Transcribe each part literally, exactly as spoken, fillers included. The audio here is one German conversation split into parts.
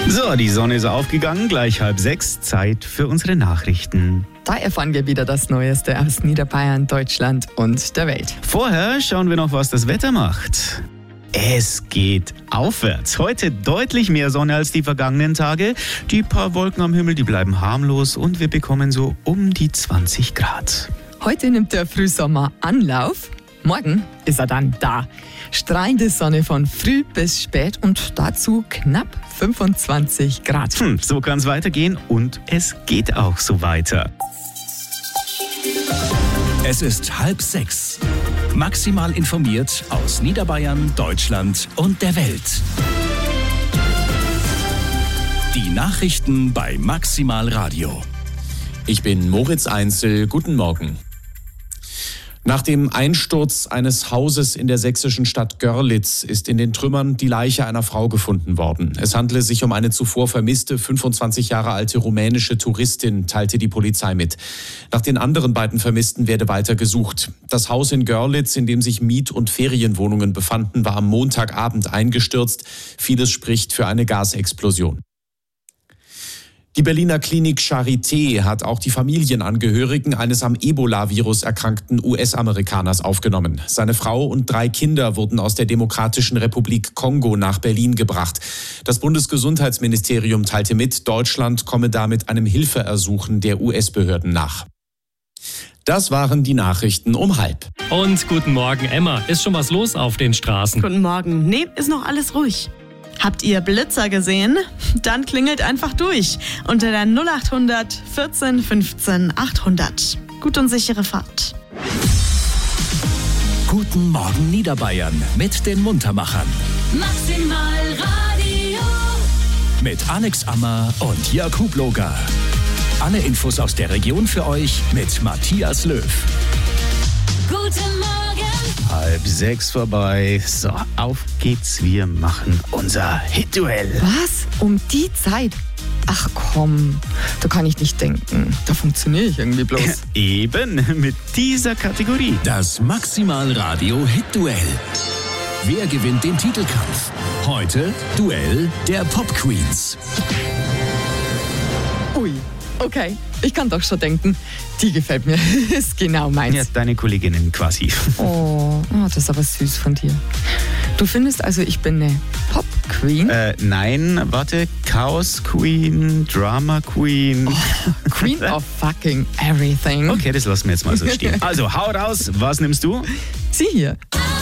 So, die Sonne ist aufgegangen, gleich halb sechs, Zeit für unsere Nachrichten. Da erfahren wir wieder das Neueste aus Niederbayern, Deutschland und der Welt. Vorher schauen wir noch, was das Wetter macht. Es geht aufwärts. Heute deutlich mehr Sonne als die vergangenen Tage. Die paar Wolken am Himmel, die bleiben harmlos und wir bekommen so um die zwanzig Grad. Heute nimmt der Frühsommer Anlauf. Morgen ist er dann da. Strahlende Sonne von früh bis spät und dazu knapp fünfundzwanzig Grad. Hm, so kann es weitergehen und es geht auch so weiter. Es ist halb sechs. Maximal informiert aus Niederbayern, Deutschland und der Welt. Die Nachrichten bei Maximal Radio. Ich bin Moritz Einzel. Guten Morgen. Nach dem Einsturz eines Hauses in der sächsischen Stadt Görlitz ist in den Trümmern die Leiche einer Frau gefunden worden. Es handle sich um eine zuvor vermisste, fünfundzwanzig Jahre alte rumänische Touristin, teilte die Polizei mit. Nach den anderen beiden Vermissten werde weiter gesucht. Das Haus in Görlitz, in dem sich Miet- und Ferienwohnungen befanden, war am Montagabend eingestürzt. Vieles spricht für eine Gasexplosion. Die Berliner Klinik Charité hat auch die Familienangehörigen eines am Ebola-Virus erkrankten U S-Amerikaners aufgenommen. Seine Frau und drei Kinder wurden aus der Demokratischen Republik Kongo nach Berlin gebracht. Das Bundesgesundheitsministerium teilte mit, Deutschland komme damit einem Hilfeersuchen der U S-Behörden nach. Das waren die Nachrichten um halb. Und guten Morgen, Emma. Ist schon was los auf den Straßen? Guten Morgen. Nee, ist noch alles ruhig. Habt ihr Blitzer gesehen? Dann klingelt einfach durch unter der null acht hundert vierzehn fünfzehn achthundert. Gut und sichere Fahrt. Guten Morgen Niederbayern mit den Muntermachern. Maximal Radio. Mit Alex Ammer und Jörg Hubloger. Alle Infos aus der Region für euch mit Matthias Löw. Guten Morgen. Halb sechs vorbei. So, auf geht's. Wir machen unser Hit-Duell. Was? Um die Zeit? Ach komm, da kann ich nicht denken. Da funktioniere ich irgendwie bloß. Eben, mit dieser Kategorie. Das Maximal Radio Hit-Duell. Wer gewinnt den Titelkampf? Heute Duell der Pop Queens. Ui, okay. Ich kann doch schon denken, die gefällt mir. Ist genau meins. Ja, deine Kolleginnen quasi. Oh, oh, das ist aber süß von dir. Du findest also, ich bin eine Pop-Queen? Äh, nein, warte. Chaos Queen, Drama Queen. Oh, Queen of fucking everything. Okay, das lassen wir jetzt mal so stehen. Also, hau raus. Was nimmst du? Sie hier.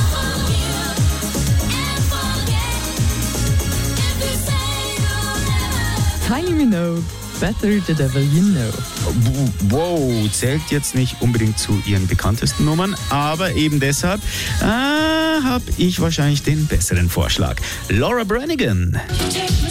Kylie Minogue. Better the devil you know. Wow, zählt jetzt nicht unbedingt zu ihren bekanntesten Nummern, aber eben deshalb äh, habe ich wahrscheinlich den besseren Vorschlag. Laura Branigan. Take me